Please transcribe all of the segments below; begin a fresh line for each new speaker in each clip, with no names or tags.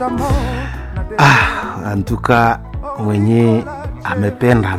Antuka mwenye amependa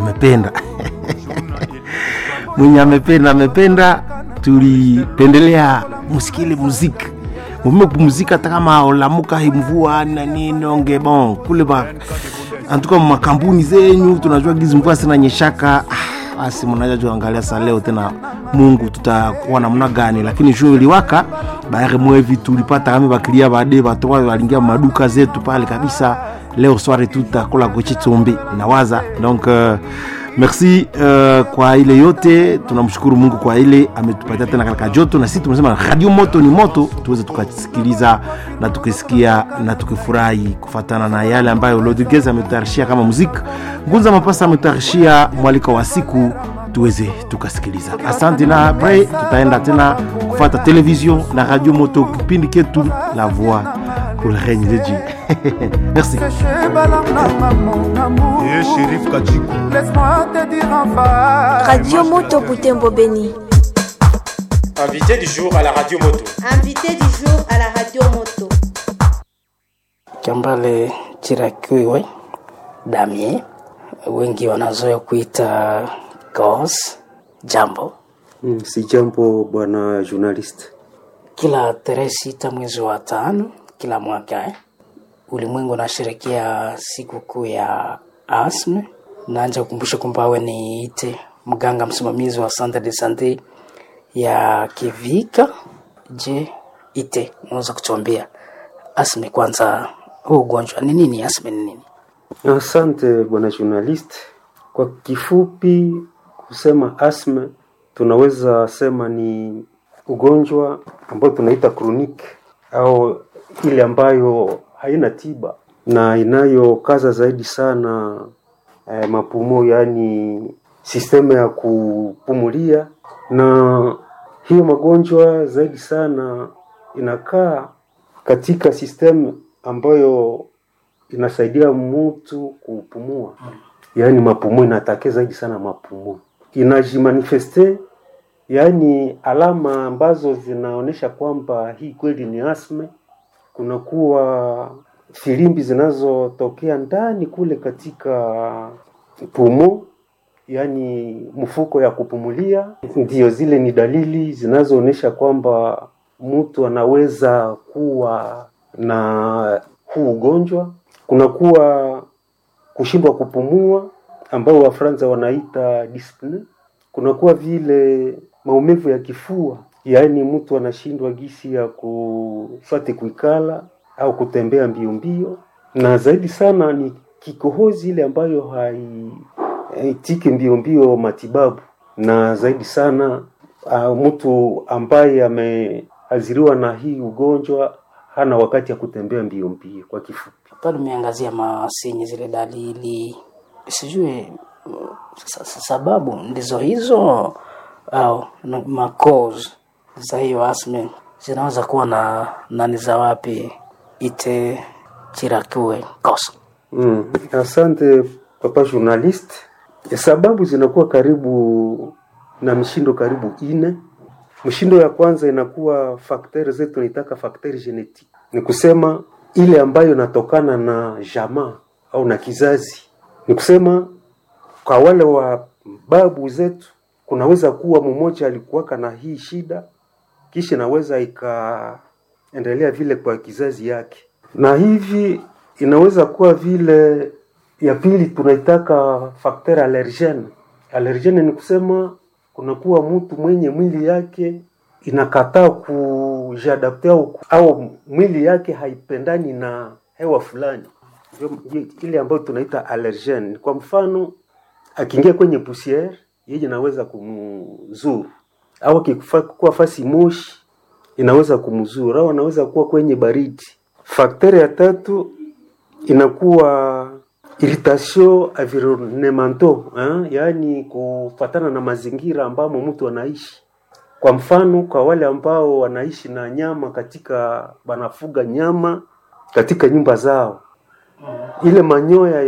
mwenye amependa tulipendelea musikile muziki mumepumzika hata kama olamuka mvua na nini onge bon kule ba antuka makampuni zenyu tunajua gizi mvua sana nyeshaka basi mnajua angalia saa leo tena Mungu tutakuwa namna gani, lakini juu iliwaka baere mwevi tulipata kama bakilia bade batoa walingia maduka zetu pale kabisa. Leo soirée tutakula gochi tsombe na waza donc merci kwa ile yote, tunamshukuru Mungu kwa ile ametupatia tena katika joto, na sisi tumesema Radio Moto ni moto, tuweze tukasikiliza na tukisikia na tukifurahi kufatana na yale ambayo Lodugeza ametayarishia kama muziki. Ngunza Mapasa ametayarishia mwaliko wa siku, tuweze tukasikiliza. Asante, na après tutaenda tena kufuata television na Radio Moto kipindi ketu La Voix pour le règne de Dieu. Merci.
Radio Moto Butembo Beni.
Invité du jour à la Radio Moto.
Invité du jour à la Radio Moto.
Kambale Chirakiwe Damien, wengi wanazoea kuita Gos. Jambo.
Si jambo bwana journalist.
Kila tarehe 6 mwezi wa 5 kila mwaka ulimwengu unasherehekea siku kuu ya asthma. Naanza kukumbusha kwamba wewe ni ite mganga msimamizi wa Centre de Santé ya Kivika. Je, ite unaweza kutuambia asthma kwanza, huu ugonjwa ni nini? Asthma ni nini?
Asante bwana journalist. Kwa kifupi kusema asthma, tunaweza sema ni ugonjwa ambao tunaita chronic au ile ambayo haina tiba na inayokaza zaidi sana mapumo, yani sistema ya kupumulia. Na hiyo magonjwa zaidi sana inakaa katika sistema ambayo inasaidia mtu kupumua, yani mapumo inatake zaidi sana mapumo. Inajimanifeste, yani alama ambazo zinaonesha kwamba hii kweli ni asthma. Kunakuwa filimbi zinazotokea ndani kule katika pumo, yani mfuko ya kupumulia. Ndio zile ni dalili zinazoonesha kwamba mtu anaweza kuwa na huu ugonjwa. Kunakuwa kushindwa kupumua ambao Wafransa wanaita dyspnea. Kunakuwa vile maumivu ya kifua, yani mtu anashindwa gisi ya kufate kuikala au kutembea mbio, na zaidi sana ni kikohozi ile ambayo haitiki mbio matibabu. Na zaidi sana mtu ambaye ameaziriwa na hii ugonjwa hana wakati ya kutembea mbio. Kwa kifupi
pale umeangazia masinyi zile dalili, sijui sababu ndizo hizo au makoz za hiyo asthma zinaweza kuwa na nani za wapi? Ite Chirakiwe Kosa.
Asante papa journalist. Sababu zinakuwa karibu na mishindo karibu 4. Mshindo ya kwanza inakuwa fakteri zetu tunaitaka fakteri genetic. Ni kusema ile ambayo inatokana na jamaa au na kizazi. Ni kusema kwa wale wa babu zetu kunaweza kuwa mmoja alikuwa na hii shida, kisha naweza ikaendelea vile kwa kizazi yake. Na hivi inaweza kuwa vile ya pili tunaitaka facteur allergene. Allergene ni kusema kunakuwa mtu mwenye mwili yake inakataa kujadapte au mwili yake haipendani na hewa fulani. Ile ambayo tunaita allergene. Kwa mfano akiingia kwenye poussière yeye inaweza kumzuru, au akikuwa fasi moshi inaweza kumzuru, au anaweza kuwa kwenye baridi. Fakteri ya tatu inakuwa irritation environnementale, yani kufatana na mazingira ambamo mtu anaishi. Kwa mfano kwa wale ambao wanaishi na nyama katika banafuga nyama katika nyumba zao, ile manyoya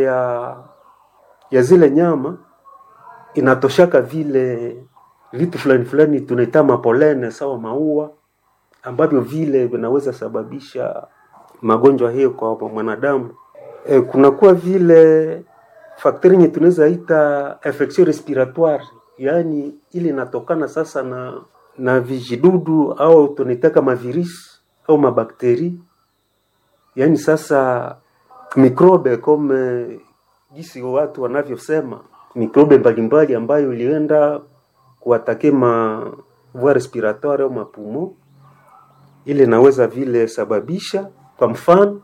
ya zile nyama inatoshaka vile vitu fulani tunaita mapolene sawa maua, ambavyo vile vinaweza sababisha magonjwa hiyo kwa mwanadamu. Kunakuwa vile fakteri yenye tunaweza ita infection respiratoire, yani ili inatokana sasa na vijidudu au tunataka mavirus au mabakteri. Yani sasa mikrobe kama jinsi watu wanavyosema, mikrobe mbalimbali ambayo ilienda kuatake voie respiratoire au mapumo, ile naweza vile sababisha, kwa mfano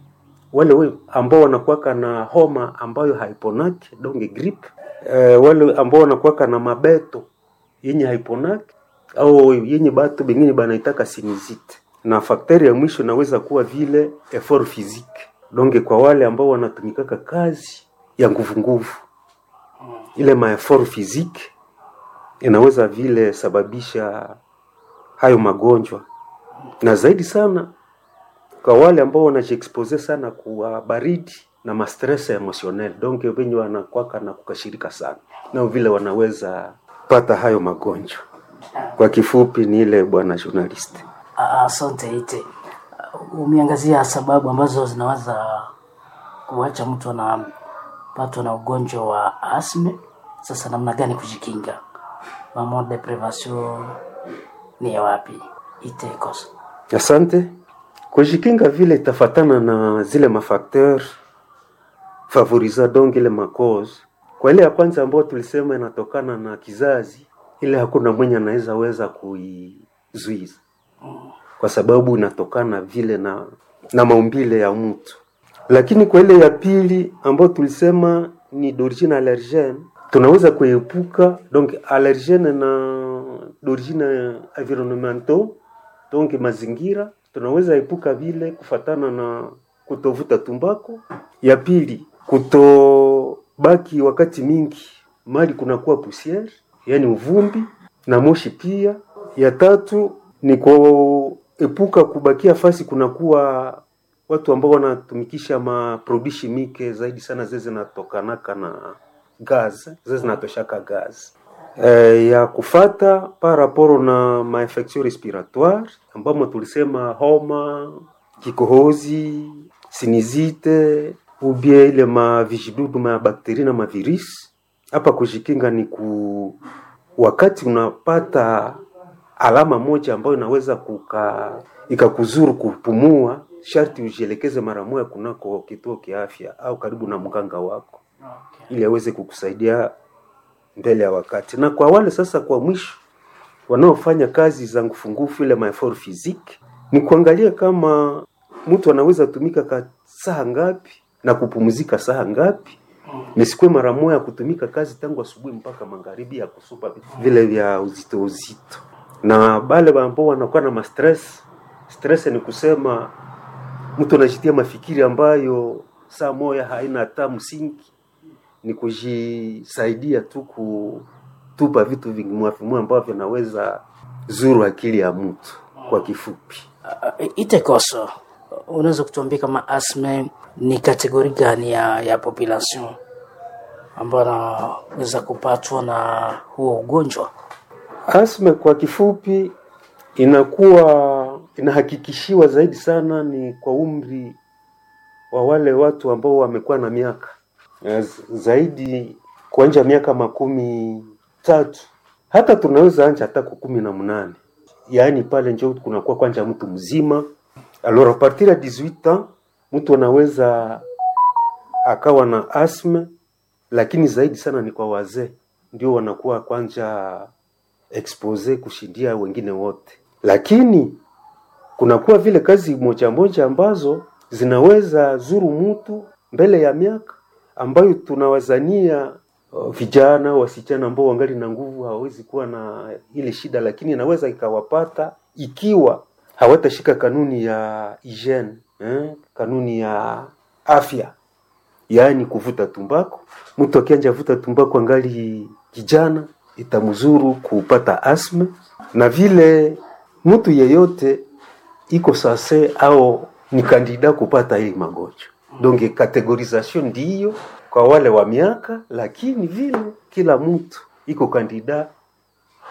wale ambao wanakuwa na homa ambayo haiponaki, donc grippe, wale ambao wanakuwa na mabeto yenye haiponaki au yenye batu bengine banaitaka sinusite. Na fakteri ya mwisho naweza kuwa vile effort physique, donc kwa wale ambao wanatumikaka kazi ya nguvu, ile ma effort physique inaweza vile sababisha hayo magonjwa. Na zaidi sana kwa wale ambao wanajiexpose sana kwa baridi na ma stress emotionnel, donc wenye wanakuwa na kukashirika sana, na vile wanaweza pata hayo magonjwa. Kwa kifupi ni ile bwana journalist.
Asante Ite. Umeangazia sababu ambazo zinaweza kuacha mtu anapatwa na ugonjwa wa asthma. Sasa namna gani kujikinga? Mode de prévention ni ya wapi? Ite kosa.
Asante. Kujikinga vile itafatana na zile mafakteur favoriza, donc ile cause. Kwa ile ya kwanza ambayo tulisema inatokana na kizazi, ile hakuna mwenye anaweza kuizuia. Kwa sababu inatokana vile na maumbile ya mtu. Lakini kwa ile ya pili ambayo tulisema ni d'origine allergène, tunaweza kuepuka, donc allergène na d'origine environnementale, donc mazingira, tunaweza epuka vile kufatana na kutovuta tumbako. Ya pili, kutobaki wakati mingi mali kunakuwa poussière, yani uvumbi na moshi pia. Ya tatu ni kuepuka kubakia fasi kunakuwa watu ambao wanatumikisha maproduits chimiques, zaidi sana zile zinatokanaka na gaz, zile zinatoshaka gaz. Ya kufata par rapport na ma infection respiratoire ambamo tulisema homa, kikohozi, sinusite, ubie ile vijidudu, bakteri na mavirus. Hapa kujikinga ni wakati unapata alama moja ambayo inaweza ikakuzuru kupumua, sharti ujielekeze mara moja kunako kituo cha afya au karibu na mganga wako, ili aweze kukusaidia mbele ya wakati. Na kwa wale sasa kwa mwisho wanaofanya kazi za ngufungufu, ile effort physique, ni kuangalia kama mtu anaweza tumika saa ngapi na kupumzika saa ngapi. Nisikwe mara moja kutumika kazi tangu asubuhi mpaka magharibi ya kusupa vile vya uzito. Na bale ambao wanakuwa na stress ni kusema mtu anajitia mafikiri ambayo saa moja haina hata msingi, ni kujisaidia tu kutupa vitu vingi ambavyo vinaweza zuru akili ya mtu. Kwa kifupi,
Ite kosa, unaweza kutuambia kama asthma ni kategori gani ya population ambayo inaweza kupatwa na huo ugonjwa?
Asthma kwa kifupi inahakikishiwa zaidi sana ni kwa umri wa wale watu ambao wamekuwa na miaka zaidi kuanzia miaka 13, hata tunaweza anja hata 18. Yaani pale njoo kunakuwa kwanza mtu mzima. Alors à partir de 18 ans mtu anaweza akawa na asthma, lakini zaidi sana ni kwa wazee ndio wanakuwa kwanza expose kushindia wengine wote. Lakini kunakuwa vile kazi moja ambazo zinaweza zuru mtu mbele ya miaka, ambayo tunawazania vijana wasichana ambao wangali na nguvu hawezi kuwa na ile shida, lakini inaweza ikawapata ikiwa hawatashika kanuni ya hygiene, kanuni ya afya, yaani kuvuta tumbako. Mtu akianja vuta tumbako angali kijana itamzuru kupata asthma. Na vile mtu yeyote iko sase au ni kandida kupata hili magonjwa. Donc categorisation ndiyo kwa wale wa miaka, lakini vile kila mtu iko kandida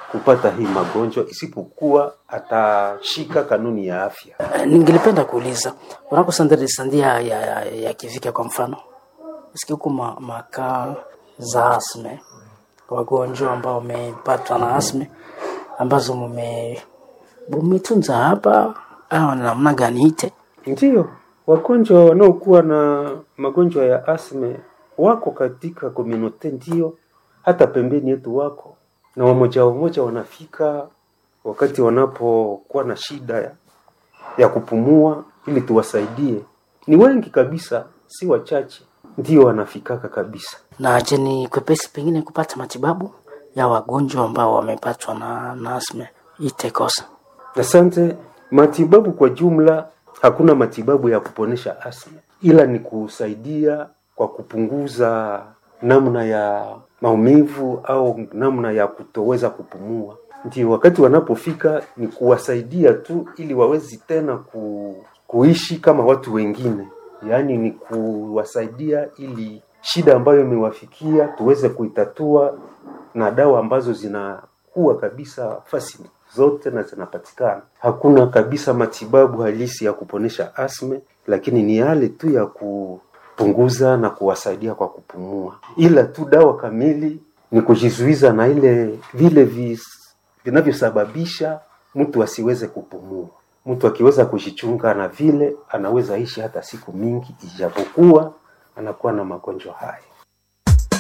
kupata hii magonjwa isipokuwa atashika kanuni ya afya.
Ningelipenda kuuliza, unako sandali sandia ya kivika kwa mfano, usikiku makaa za asme, wagonjwa ambao wamepatwa na asme ambazo mumetunza hapa au namna gani ite?
Ndiyo, wagonjwa wanaokuwa na magonjwa ya asme wako katika community, ndio hata pembeni yetu wako, na wamoja wanafika wakati wanapokuwa na shida ya kupumua ili tuwasaidie. Ni wengi kabisa, si wachache, ndio wanafikaka kabisa.
Na je, ni kwepesi pengine kupata matibabu ya wagonjwa ambao wamepatwa na asme itekosa?
Asante. Matibabu kwa jumla, hakuna matibabu ya kuponesha asma, ila ni kusaidia kwa kupunguza namna ya maumivu au namna ya kutoweza kupumua. Ndio wakati wanapofika ni kuwasaidia tu ili wawezi tena kuishi kama watu wengine. Yaani ni kuwasaidia ili shida ambayo imewafikia tuweze kuitatua na dawa ambazo zinakuwa kabisa fasi zote na zinapatikana. Hakuna kabisa matibabu halisi ya kuponesha asme, lakini ni yale tu ya kupunguza na kuwasaidia kwa kupumua. Ila tu dawa kamili ni kujizuiza na vile vinavyosababisha mtu asiweze kupumua. Mtu akiweza kujichunga na vile, anaweza ishi hata siku mingi ijapokuwa anakuwa na magonjwa haya.